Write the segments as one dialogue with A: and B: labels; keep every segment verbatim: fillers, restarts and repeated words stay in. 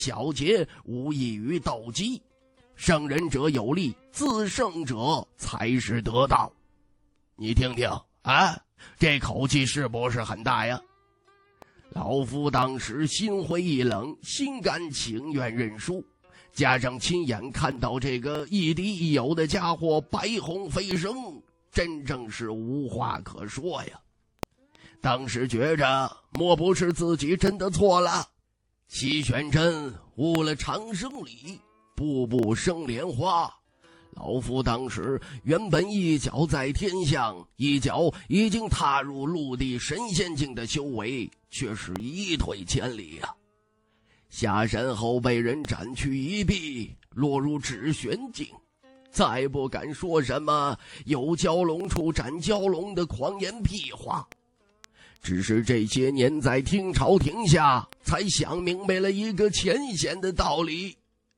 A: 小节无异于斗鸡，胜人者有力，自胜者才是得道。你听听啊，这口气是不是很大呀？老夫当时心灰意冷，心甘情愿认输，加上亲眼看到这个亦敌亦友的家伙白鸿飞升，真正是无话可说呀。当时觉着莫不是自己真的错了，齐玄真误了长生理，步步生莲花。老夫当时原本一脚在天象，一脚已经踏入陆地神仙境的修为，却是一退千里啊！下山后被人斩去一臂，落入止玄境，再不敢说什么有蛟龙处斩蛟龙的狂言屁话。只是这些年在听朝廷下，才想明白了一个浅显的道理。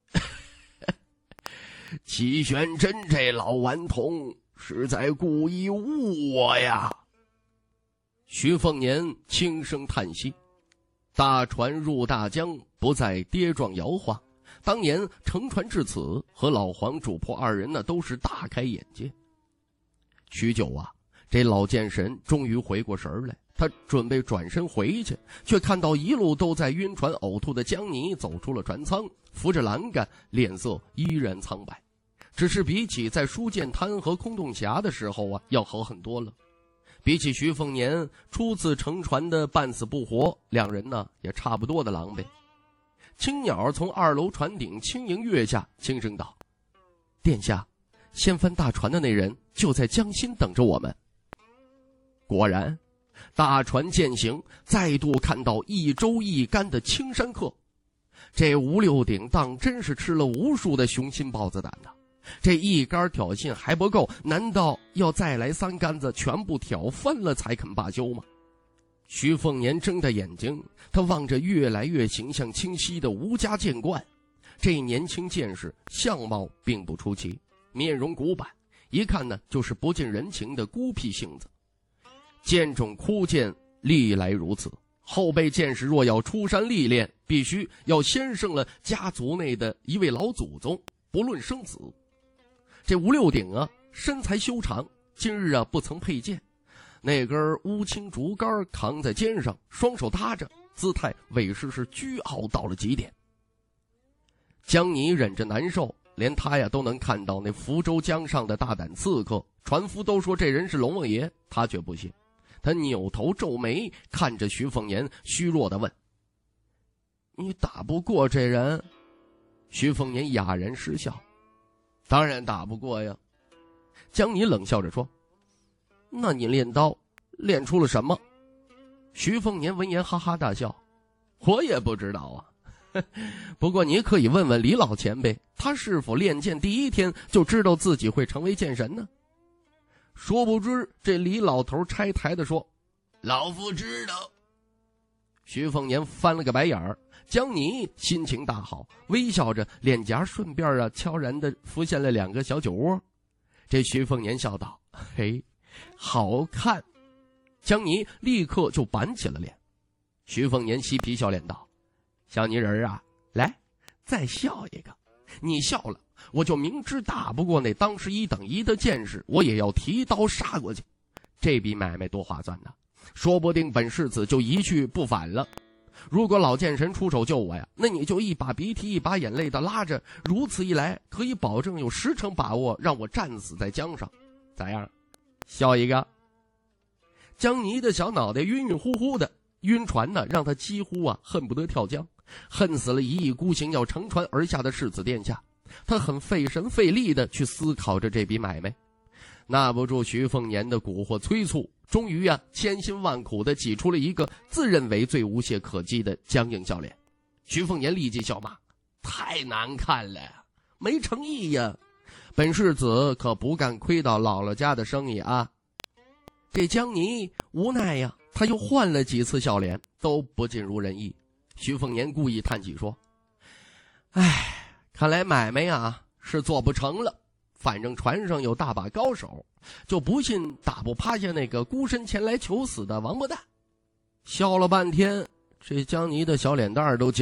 A: 齐玄真这老顽童是在故意误我呀。徐凤年轻声叹息，大船入大江，不再跌撞摇晃。当年乘船至此，和老黄主仆二人呢都是大开眼界。许久啊，这老剑神终于回过神来，他准备转身回去，却看到一路都在晕船呕吐的江泥走出了船舱，扶着栏杆，脸色依然苍白，只是比起在书剑滩和空洞峡的时候啊，要好很多了。比起徐凤年初次乘船的半死不活，两人呢也差不多的狼狈。青鸟从二楼船顶轻盈跃下，轻声道：“殿下，掀翻大船的那人就在江心等着我们。”果然，大船渐行，再度看到一舟一竿的青山客。这吴六鼎当真是吃了无数的雄心豹子胆呐！这一竿挑衅还不够，难道要再来三竿子全部挑翻了才肯罢休吗？徐凤年睁大眼睛，他望着越来越形象清晰的吴家剑冠。这年轻剑士相貌并不出奇，面容古板，一看呢就是不近人情的孤僻性子。剑种枯剑历来如此，后辈剑士若要出山历练，必须要先胜了家族内的一位老祖宗，不论生死。这吴六鼎啊，身材修长，今日啊不曾佩剑，那根乌青竹竿扛在肩上，双手搭着，姿态委实是倨傲到了极点。江泥忍着难受，连他呀都能看到那福州江上的大胆刺客，船夫都说这人是龙王爷，他却不信。他扭头皱眉，看着徐凤年，虚弱地问：“你打不过这人？”徐凤年哑然失笑：“当然打不过呀。”江泥冷笑着说：“那你练刀练出了什么？”徐凤年闻言哈哈大笑：“我也不知道啊，不过你可以问问李老前辈，他是否练剑第一天就知道自己会成为剑神呢？”殊不知这李老头拆台的说：“老夫知道。”徐凤年翻了个白眼儿，江泥心情大好，微笑着，脸颊顺便啊悄然的浮现了两个小酒窝。这徐凤年笑道：“嘿，好看。”江泥立刻就板起了脸。徐凤年嬉皮笑脸道：“小泥人啊，来，再笑一个。你笑了，我就明知打不过那当时一等一的剑士，我也要提刀杀过去。这笔买卖多划算呢！说不定本世子就一去不返了。如果老剑神出手救我呀，那你就一把鼻涕一把眼泪的拉着，如此一来，可以保证有十成把握让我战死在江上。咋样？笑一个？”江泥的小脑袋晕晕乎乎的，晕船呢，让他几乎啊恨不得跳江，恨死了一意孤行要乘船而下的世子殿下。他很费神费力的去思考着这笔买卖，纳不住徐凤年的蛊惑催促，终于啊千辛万苦的挤出了一个自认为最无懈可击的僵硬笑脸。徐凤年立即笑骂：“太难看了，没诚意呀！本世子可不干亏到姥姥家的生意啊！”这江泥无奈呀，他又换了几次笑脸，都不尽如人意。徐凤年故意叹气说：“唉，看来买卖啊是做不成了。反正船上有大把高手，就不信打不趴下那个孤身前来求死的王八蛋。”笑了半天，这江泥的小脸蛋都僵了，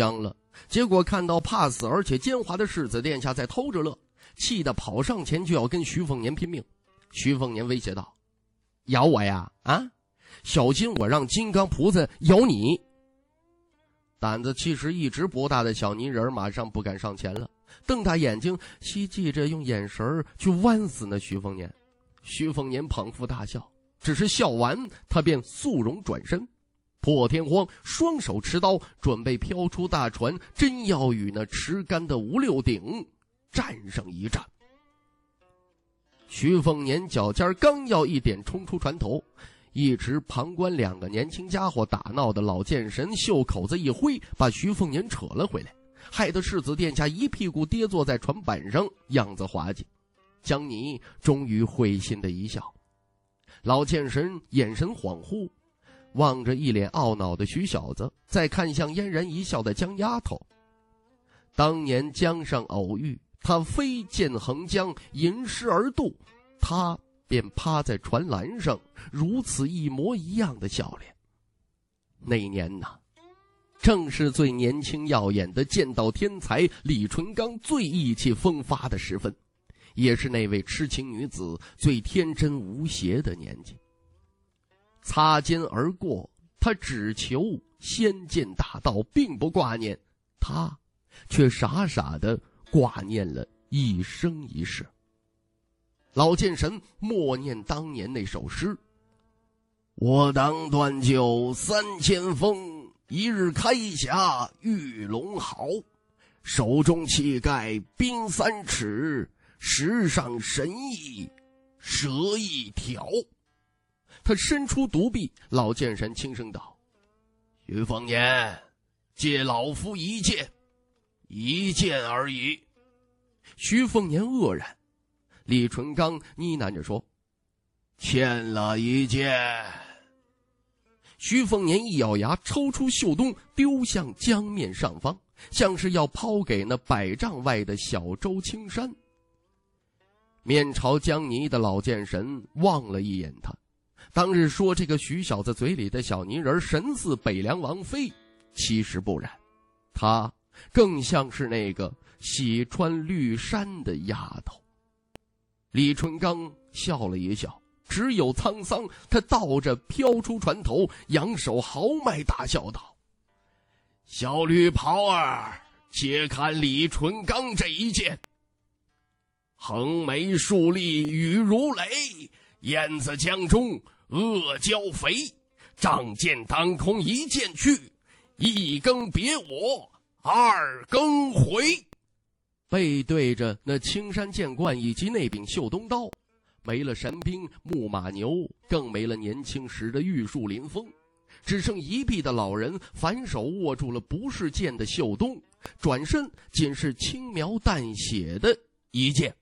A: 结果看到怕死而且奸猾的世子殿下在偷着乐，气得跑上前就要跟徐凤年拼命。徐凤年威胁道：咬我呀啊，小心我让金刚菩萨咬你。胆子其实一直不大的小泥人马上不敢上前了，瞪大眼睛希冀着用眼神去剜死那徐凤年。徐凤年捧腹大笑，只是笑完他便肃容转身，破天荒双手持刀准备飘出大船，真要与那持竿的吴六鼎战上一战。徐凤年脚尖刚要一点冲出船头，一直旁观两个年轻家伙打闹的老剑神袖口子一挥，把徐凤年扯了回来，害得世子殿下一屁股跌坐在船板上，样子滑稽。江泥终于会心的一笑，老剑神眼神恍惚，望着一脸懊恼的徐小子，再看向嫣然一笑的江丫头。当年江上偶遇，他飞剑横江，吟诗而渡，他便趴在船栏上，如此一模一样的笑脸。那一年呐，正是最年轻耀眼的剑道天才李淳罡最意气风发的时分，也是那位痴情女子最天真无邪的年纪。擦肩而过，他只求仙剑大道，并不挂念，他却傻傻的挂念了一生一世。老剑神默念当年那首诗：我当断酒三千封，一日开匣玉龙毫，手中气盖冰三尺，石上神意蛇一条。他伸出独臂，老剑神轻声道：徐凤年，借老夫一剑，一剑而已。徐凤年愕然，李淳罡呢喃着说：欠了一剑。徐凤年一咬牙，抽出袖东丢向江面上方，像是要抛给那百丈外的小舟青山。面朝江泥的老剑神望了一眼他，当日说这个徐小子嘴里的小泥人神似北凉王妃，其实不然，他更像是那个喜穿绿衫的丫头。李淳罡笑了一笑，只有沧桑，他倒着飘出船头，扬手豪迈大笑道：小绿袍儿，且看李淳罡这一剑，横眉竖立雨如雷，燕子江中阿胶肥，仗剑当空一剑去，一更别我二更回。背对着那青山剑冠以及那柄绣东刀，没了神兵木马牛，更没了年轻时的玉树临风，只剩一臂的老人反手握住了不是剑的绣东，转身仅是轻描淡写的一剑。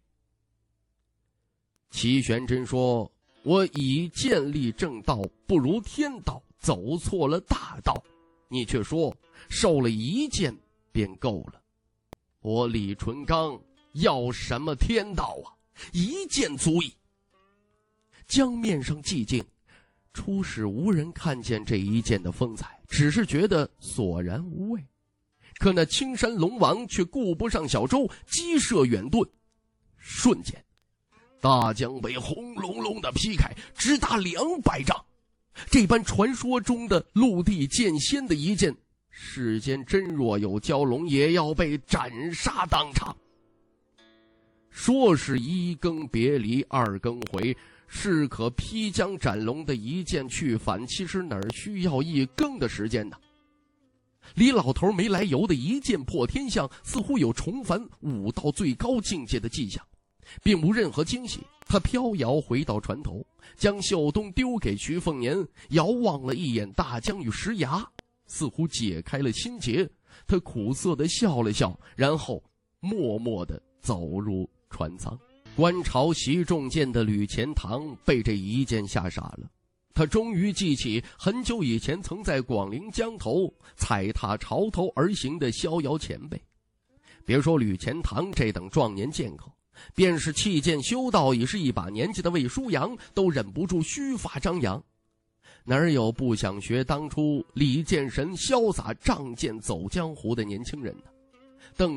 A: 齐玄真说：我以剑立正道，不如天道，走错了大道。你却说受了一剑便够了。我李淳罡要什么天道啊？一剑足矣。江面上寂静，初始无人看见这一剑的风采，只是觉得索然无味。可那青山龙王却顾不上小舟，激射远遁，瞬间大江被轰隆隆的劈开，直达两百丈。这般传说中的陆地剑仙的一剑，世间真若有蛟龙，也要被斩杀当场。说是一更别离二更回，是可劈江斩龙的一剑去返，其实哪儿需要一更的时间呢？李老头没来由的一剑破天象，似乎有重返武道最高境界的迹象，并无任何惊喜。他飘摇回到船头，将袖东丢给徐凤年，遥望了一眼大江与石崖，似乎解开了心结。他苦涩地笑了笑，然后默默地走入船舱。观潮袭中箭的吕钱塘被这一剑吓傻了，他终于记起很久以前曾在广陵江头踩踏潮头而行的逍遥前辈。别说吕钱塘这等壮年剑客，便是弃剑修道已是一把年纪的魏舒阳，都忍不住须发张扬。 哪有不想学当初李建神潇洒仗剑走江湖的年轻人呢？